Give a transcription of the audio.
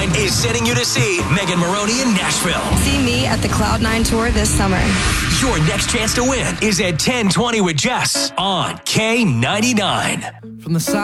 K99 is sending you to see Megan Maroney in Nashville. See me at the Cloud9 Tour this summer. Your next chance to win is at 10:20 with Jess on K99. From the side.